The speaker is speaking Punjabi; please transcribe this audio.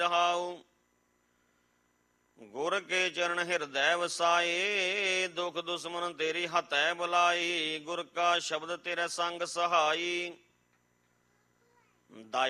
ਰਹਾਉ। ਗੁਰ ਕੇ ਚਰਨ ਹਿਰਦੈ ਵਸਾਏ, ਦੁਖ ਦੁਸ਼ਮਨ ਤੇਰੀ ਹੱਥੈ ਬੁਲਾਈ। ਗੁਰ ਕਾ ਸ਼ਬਦ ਤੇਰੇ ਸੰਗ ਸਹਾਈ,